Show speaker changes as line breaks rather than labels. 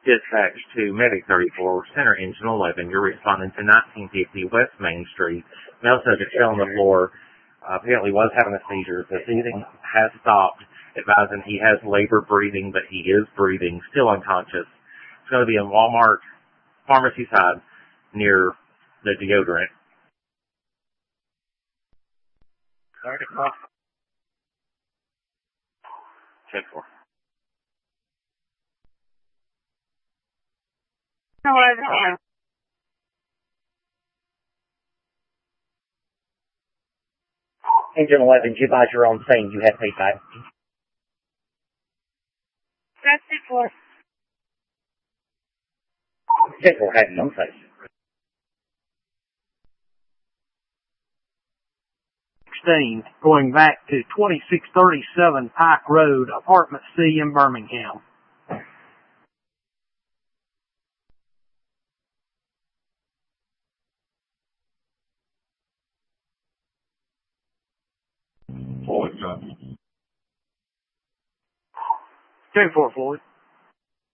dispatch to Medic 34, Center Engine 11. You're responding to 1950 West Main Street. Male subject fell on the floor. Apparently was having a seizure. The seizing has stopped, advising he has labored breathing, but he is breathing, still unconscious. It's going to be in Walmart pharmacy side near the deodorant. Check for. Engine 11, you advise you're on scene. You have paid 5.
That's it for.
Check for having no face.
16, going back to 2637 Pike Road, Apartment C in Birmingham.
Floyd,
10-4, Floyd.